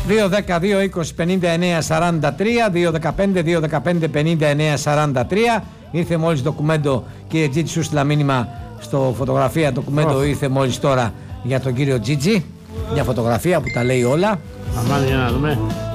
2-10-2-20-59-43, 2-15-2-15-59-43. Ήρθε μόλις ντοκουμέντο, κύριε Τζίτζι, σου στείλα μήνυμα στο φωτογραφία. Ντοκουμέντο ήρθε μόλις τώρα για τον κύριο Τζίτζι. Μια φωτογραφία που τα λέει όλα. Αμάν, για να δούμε.